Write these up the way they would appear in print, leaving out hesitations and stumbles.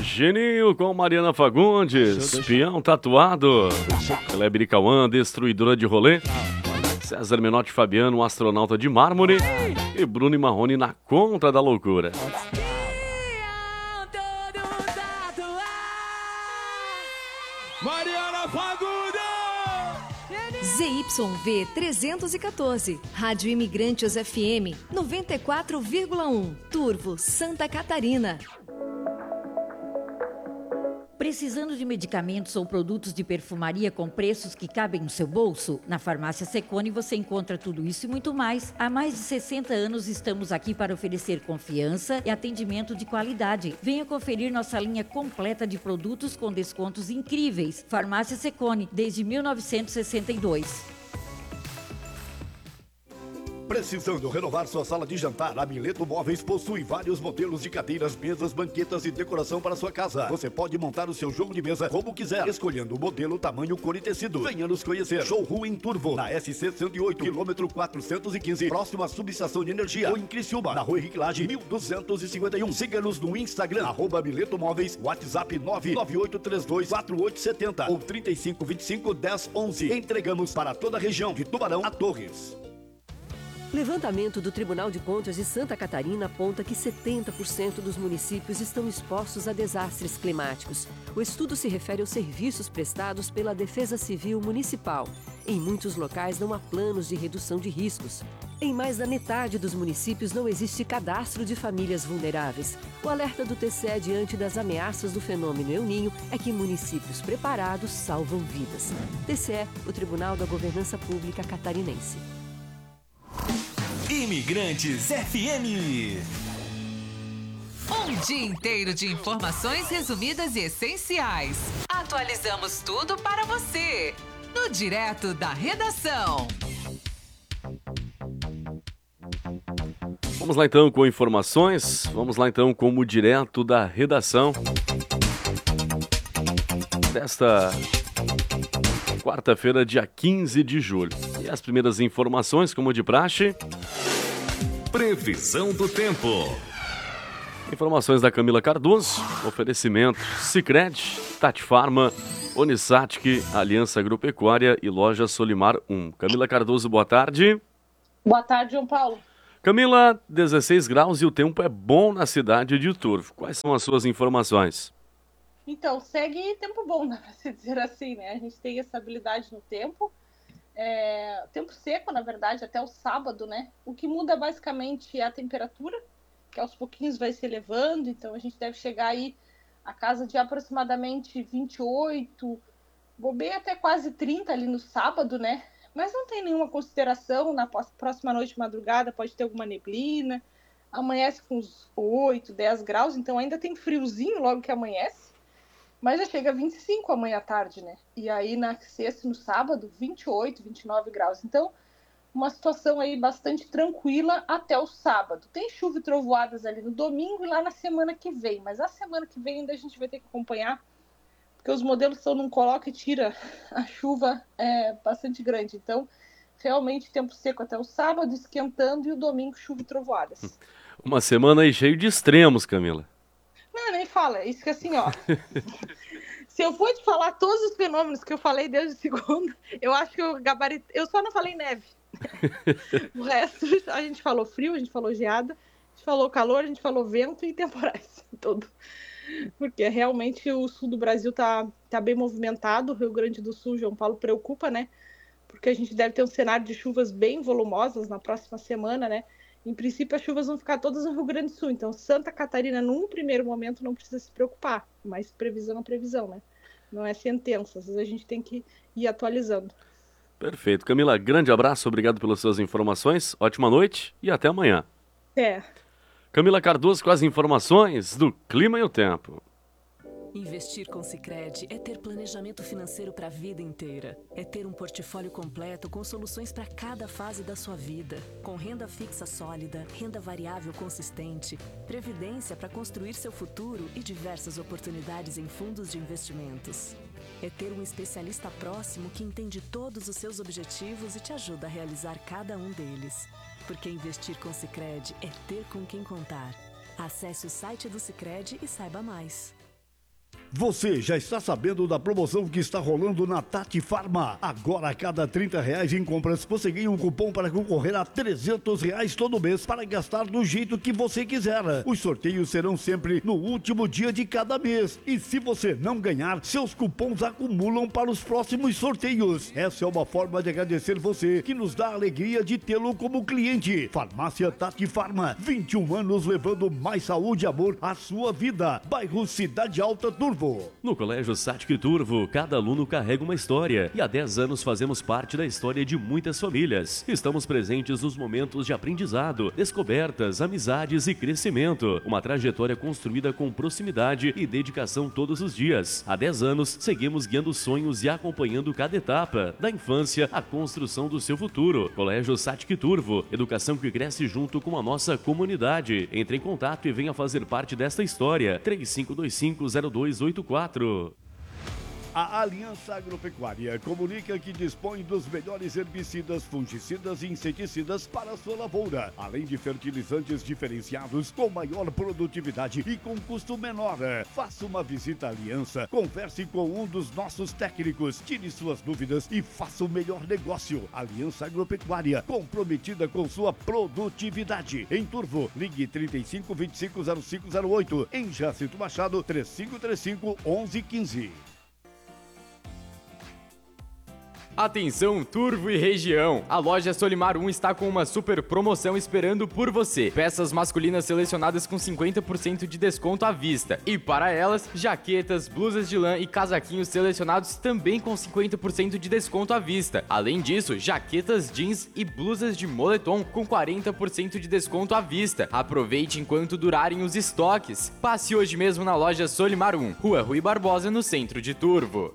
Geninho com Mariana Fagundes, Peão Tatuado, Kleber e Cauã, Destruidora de Rolê, César Menotti Fabiano, Astronauta de Mármore e Bruno e Marrone na Contra da Loucura. Mariana Fagundes! ZYV 314, Rádio Imigrantes FM 94,1, Turvo, Santa Catarina. Precisando de medicamentos ou produtos de perfumaria com preços que cabem no seu bolso? Na Farmácia Secone você encontra tudo isso e muito mais. Há mais de 60 anos estamos aqui para oferecer confiança e atendimento de qualidade. Venha conferir nossa linha completa de produtos com descontos incríveis. Farmácia Secone, desde 1962. Precisando renovar sua sala de jantar? A Mileto Móveis possui vários modelos de cadeiras, mesas, banquetas e decoração para sua casa. Você pode montar o seu jogo de mesa como quiser, escolhendo o modelo, tamanho, cor e tecido. Venha nos conhecer. Showroom em Turvo, na SC 108, quilômetro 415, próximo à subestação de energia. Ou em Criciúma, na Rua Henrique Lage, 1251. Siga-nos no Instagram, @Mileto Móveis, WhatsApp 998324870 ou 35251011. Entregamos para toda a região, de Tubarão a Torres. Levantamento do Tribunal de Contas de Santa Catarina aponta que 70% dos municípios estão expostos a desastres climáticos. O estudo se refere aos serviços prestados pela Defesa Civil Municipal. Em muitos locais não há planos de redução de riscos. Em mais da metade dos municípios não existe cadastro de famílias vulneráveis. O alerta do TCE diante das ameaças do fenômeno El Niño é que municípios preparados salvam vidas. TCE, o Tribunal da Governança Pública Catarinense. Imigrantes FM. Um dia inteiro de informações resumidas e essenciais. Atualizamos tudo para você, no Direto da Redação. Vamos lá então com informações, vamos lá então com o Direto da Redação. Desta quarta-feira, dia 15 de julho. E as primeiras informações, como de praxe... Previsão do tempo. Informações da Camila Cardoso, oferecimento Sicredi, Tati Farma, Unisatic, Aliança Agropecuária e Loja Solimar 1. Camila Cardoso, boa tarde. Boa tarde, João Paulo. Camila, 16 graus e o tempo é bom na cidade de Turvo. Quais são as suas informações? Então, segue tempo bom, dá para se dizer assim, né? A gente tem estabilidade no tempo. Tempo seco, na verdade, até o sábado, né? O que muda basicamente é a temperatura, que aos pouquinhos vai se elevando, então a gente deve chegar aí a casa de aproximadamente 28, bobeia até quase 30 ali no sábado, né? Mas não tem nenhuma consideração, na próxima noite de madrugada pode ter alguma neblina, amanhece com uns 8, 10 graus, então ainda tem friozinho logo que amanhece. Mas já chega a 25 amanhã à tarde, né? E aí na sexta e no sábado, 28, 29 graus. Então, uma situação aí bastante tranquila até o sábado. Tem chuva e trovoadas ali no domingo e lá na semana que vem. Mas a semana que vem ainda a gente vai ter que acompanhar, porque os modelos são num coloca e tira, a chuva é bastante grande. Então, realmente tempo seco até o sábado, esquentando, e o domingo chuva e trovoadas. Uma semana aí cheio de extremos, Camila. Não, nem fala. Isso que assim, ó. Se eu for te falar todos os fenômenos que eu falei desde segunda, eu acho que eu gabarito. Eu só não falei neve. O resto, a gente falou frio, a gente falou geada, a gente falou calor, a gente falou vento e temporais. Todo. Porque realmente o sul do Brasil tá bem movimentado. O Rio Grande do Sul, João Paulo, preocupa, né? Porque a gente deve ter um cenário de chuvas bem volumosas na próxima semana, né? Em princípio, as chuvas vão ficar todas no Rio Grande do Sul. Então, Santa Catarina, num primeiro momento, não precisa se preocupar. Mas previsão é previsão, né? Não é sentença. Às vezes a gente tem que ir atualizando. Perfeito. Camila, grande abraço. Obrigado pelas suas informações. Ótima noite e até amanhã. Camila Cardoso com as informações do Clima e o Tempo. Investir com Sicredi é ter planejamento financeiro para a vida inteira. É ter um portfólio completo com soluções para cada fase da sua vida. Com renda fixa sólida, renda variável consistente, previdência para construir seu futuro e diversas oportunidades em fundos de investimentos. É ter um especialista próximo que entende todos os seus objetivos e te ajuda a realizar cada um deles. Porque investir com Sicredi é ter com quem contar. Acesse o site do Sicredi e saiba mais. Você já está sabendo da promoção que está rolando na Tati Farma? Agora, a cada R$30 em compras, você ganha um cupom para concorrer a R$300 todo mês para gastar do jeito que você quiser. Os sorteios serão sempre no último dia de cada mês. E se você não ganhar, seus cupons acumulam para os próximos sorteios. Essa é uma forma de agradecer você, que nos dá a alegria de tê-lo como cliente. Farmácia Tati Farma, 21 anos levando mais saúde e amor à sua vida. Bairro Cidade Alta, Turvo. No Colégio Satic Turvo, cada aluno carrega uma história e há 10 anos fazemos parte da história de muitas famílias. Estamos presentes nos momentos de aprendizado, descobertas, amizades e crescimento. Uma trajetória construída com proximidade e dedicação todos os dias. Há 10 anos, seguimos guiando sonhos e acompanhando cada etapa, da infância à construção do seu futuro. Colégio Satic Turvo, educação que cresce junto com a nossa comunidade. Entre em contato e venha fazer parte desta história. 3525-0284. A Aliança Agropecuária comunica que dispõe dos melhores herbicidas, fungicidas e inseticidas para a sua lavoura, além de fertilizantes diferenciados com maior produtividade e com custo menor. Faça uma visita à Aliança, converse com um dos nossos técnicos, tire suas dúvidas e faça o melhor negócio. Aliança Agropecuária, comprometida com sua produtividade. Em Turvo, ligue 3525-0508. Em Jacinto Machado, 3535-1115. Atenção, Turvo e região! A loja Solimar 1 está com uma super promoção esperando por você. Peças masculinas selecionadas com 50% de desconto à vista. E para elas, jaquetas, blusas de lã e casaquinhos selecionados também com 50% de desconto à vista. Além disso, jaquetas jeans e blusas de moletom com 40% de desconto à vista. Aproveite enquanto durarem os estoques. Passe hoje mesmo na loja Solimar 1, Rua Rui Barbosa, no centro de Turvo.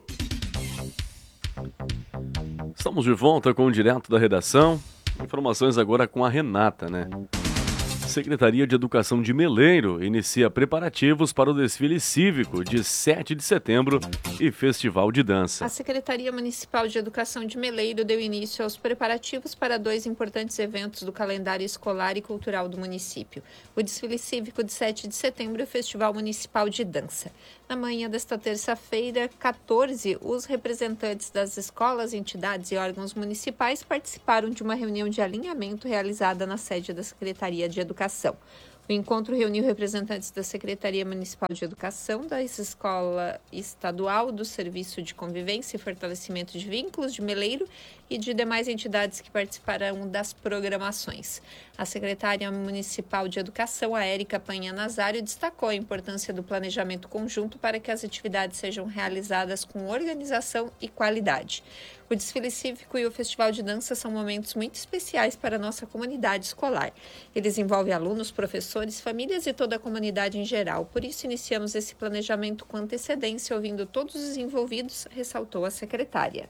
Estamos de volta com o Direto da Redação. Informações agora com a Renata, né? Secretaria de Educação de Meleiro inicia preparativos para o desfile cívico de 7 de setembro e festival de dança. A Secretaria Municipal de Educação de Meleiro deu início aos preparativos para 2 importantes eventos do calendário escolar e cultural do município: o desfile cívico de 7 de setembro e o Festival Municipal de Dança. Na manhã desta terça-feira, 14, os representantes das escolas, entidades e órgãos municipais participaram de uma reunião de alinhamento realizada na sede da Secretaria de Educação. O encontro reuniu representantes da Secretaria Municipal de Educação, da Escola Estadual, do Serviço de Convivência e Fortalecimento de Vínculos de Meleiro e de demais entidades que participarão das programações. A secretária municipal de Educação, a Érica Panha Nazário, destacou a importância do planejamento conjunto para que as atividades sejam realizadas com organização e qualidade. O desfile cívico e o festival de dança são momentos muito especiais para a nossa comunidade escolar. Eles envolvem alunos, professores, famílias e toda a comunidade em geral. Por isso, iniciamos esse planejamento com antecedência, ouvindo todos os envolvidos, ressaltou a secretária.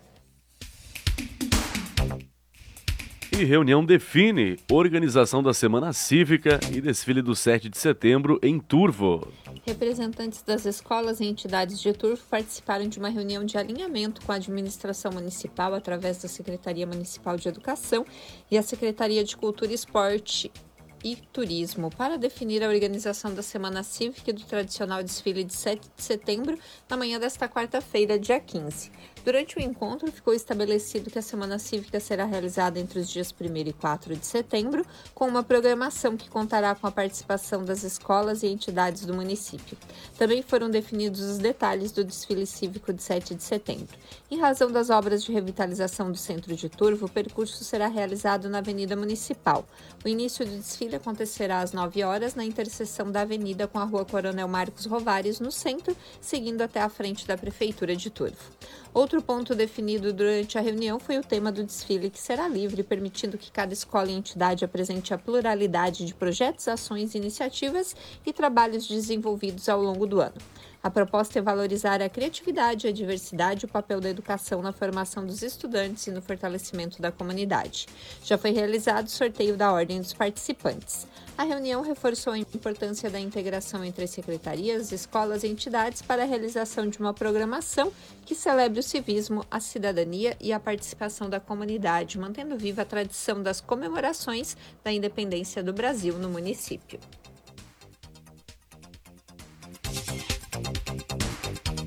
E reunião define organização da Semana Cívica e desfile do 7 de setembro em Turvo. Representantes das escolas e entidades de Turvo participaram de uma reunião de alinhamento com a administração municipal através da Secretaria Municipal de Educação e a Secretaria de Cultura e Esporte e Turismo para definir a organização da Semana Cívica e do tradicional desfile de 7 de setembro na manhã desta quarta-feira, dia 15. Durante o encontro, ficou estabelecido que a Semana Cívica será realizada entre os dias 1º e 4 de setembro, com uma programação que contará com a participação das escolas e entidades do município. Também foram definidos os detalhes do desfile cívico de 7 de setembro. Em razão das obras de revitalização do centro de Turvo, o percurso será realizado na Avenida Municipal. O início do desfile acontecerá às 9 horas na interseção da avenida com a Rua Coronel Marcos Rovares, no centro, seguindo até a frente da Prefeitura de Turvo. Outro ponto definido durante a reunião foi o tema do desfile, que será livre, permitindo que cada escola e entidade apresente a pluralidade de projetos, ações, iniciativas e trabalhos desenvolvidos ao longo do ano. A proposta é valorizar a criatividade, a diversidade e o papel da educação na formação dos estudantes e no fortalecimento da comunidade. Já foi realizado o sorteio da ordem dos participantes. A reunião reforçou a importância da integração entre as secretarias, escolas e entidades para a realização de uma programação que celebre o civismo, a cidadania e a participação da comunidade, mantendo viva a tradição das comemorações da independência do Brasil no município.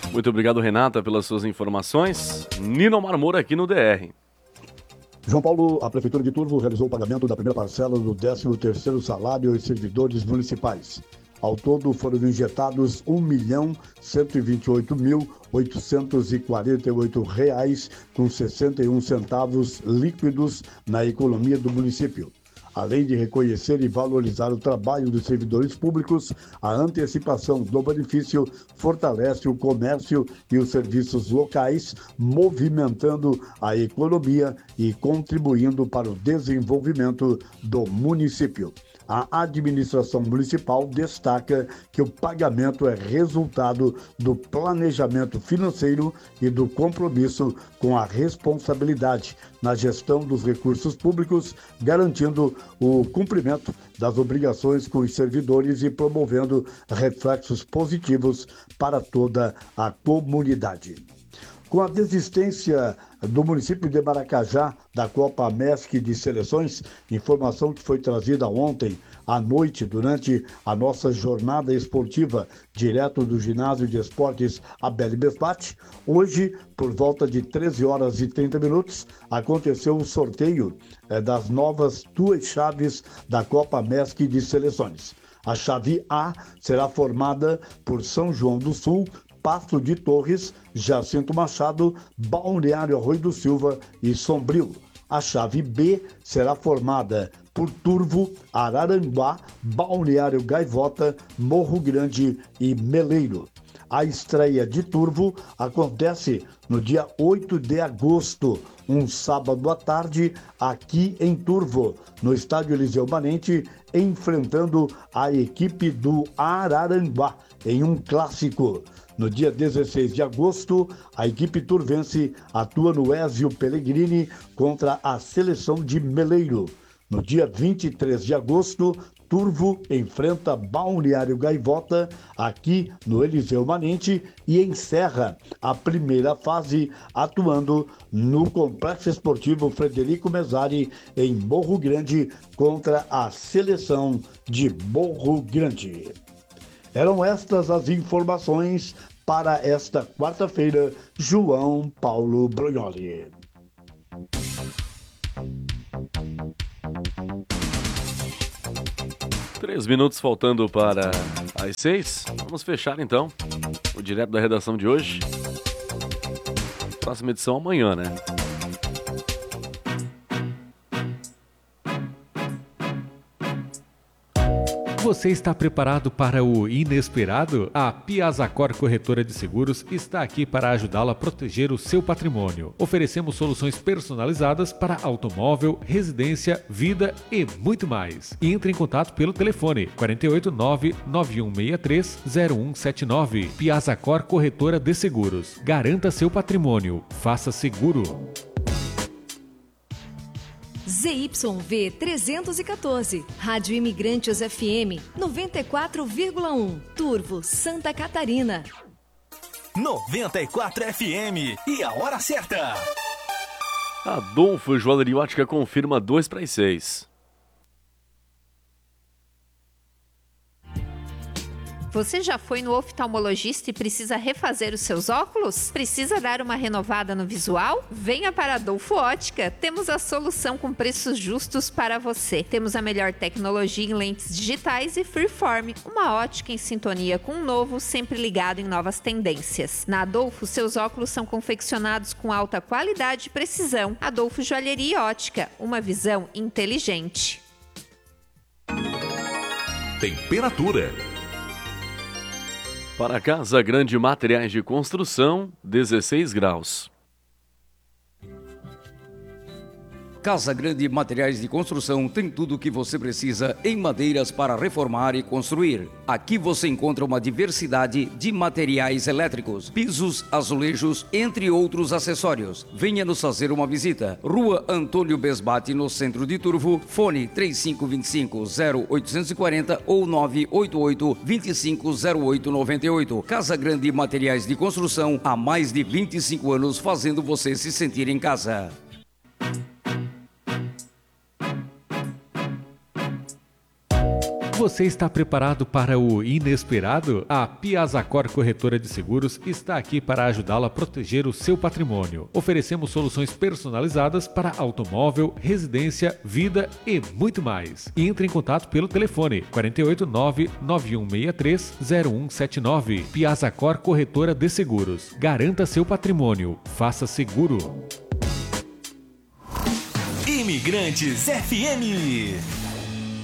Muito obrigado, Renata, pelas suas informações. Nino Marmora aqui no DR. João Paulo, a Prefeitura de Turvo realizou o pagamento da primeira parcela do 13º salário aos servidores municipais. Ao todo foram injetados R$ 1.128.848,61 líquidos na economia do município. Além de reconhecer e valorizar o trabalho dos servidores públicos, a antecipação do benefício fortalece o comércio e os serviços locais, movimentando a economia e contribuindo para o desenvolvimento do município. A administração municipal destaca que o pagamento é resultado do planejamento financeiro e do compromisso com a responsabilidade na gestão dos recursos públicos, garantindo o cumprimento das obrigações com os servidores e promovendo reflexos positivos para toda a comunidade. Com a desistência do município de Maracajá da Copa MESC de Seleções, informação que foi trazida ontem à noite durante a nossa jornada esportiva direto do Ginásio de Esportes Abel Besbate, hoje, por volta de 13h30, aconteceu o sorteio das novas 2 chaves da Copa MESC de Seleções. A chave A será formada por São João do Sul, Pasto de Torres, Jacinto Machado, Balneário Arroio do Silva e Sombrio. A chave B será formada por Turvo, Araranguá, Balneário Gaivota, Morro Grande e Meleiro. A estreia de Turvo acontece no dia 8 de agosto, um sábado à tarde, aqui em Turvo, no Estádio Eliseu Manente, enfrentando a equipe do Araranguá em um clássico. No dia 16 de agosto, a equipe turvense atua no Ezio Pellegrini contra a seleção de Meleiro. No dia 23 de agosto, Turvo enfrenta Balneário Gaivota aqui no Eliseu Manente e encerra a primeira fase atuando no Complexo Esportivo Frederico Mesari em Morro Grande contra a seleção de Morro Grande. Eram estas as informações para esta quarta-feira, João Paulo Brognoli. Três minutos faltando para as 6. Vamos fechar então o direto da redação de hoje. Próxima edição amanhã, né? Você está preparado para o inesperado? A Piazacor Corretora de Seguros está aqui para ajudá-lo a proteger o seu patrimônio. Oferecemos soluções personalizadas para automóvel, residência, vida e muito mais. Entre em contato pelo telefone 489-9163-0179. Piazacor Corretora de Seguros. Garanta seu patrimônio. Faça seguro. ZYV 314, Rádio Imigrantes FM 94,1, Turvo, Santa Catarina. 94 FM e a hora certa. Adolfo Joalheria Ótica confirma 2 para as 6. Você já foi no oftalmologista e precisa refazer os seus óculos? Precisa dar uma renovada no visual? Venha para a Adolfo Ótica. Temos a solução com preços justos para você. Temos a melhor tecnologia em lentes digitais e Freeform, uma ótica em sintonia com o novo, sempre ligado em novas tendências. Na Adolfo, seus óculos são confeccionados com alta qualidade e precisão. Adolfo Joalheria Ótica, uma visão inteligente. Temperatura. Para Casa Grande Materiais de Construção, 16 graus. Casa Grande Materiais de Construção tem tudo o que você precisa em madeiras para reformar e construir. Aqui você encontra uma diversidade de materiais elétricos, pisos, azulejos, entre outros acessórios. Venha nos fazer uma visita. Rua Antônio Besbate, no centro de Turvo. Fone 3525-0840 ou 988-250898. Casa Grande Materiais de Construção, há mais de 25 anos fazendo você se sentir em casa. Você está preparado para o inesperado? A Piazacor Corretora de Seguros está aqui para ajudá-la a proteger o seu patrimônio. Oferecemos soluções personalizadas para automóvel, residência, vida e muito mais. Entre em contato pelo telefone 489-9163-0179. Piazacor Corretora de Seguros. Garanta seu patrimônio. Faça seguro. Imigrantes FM.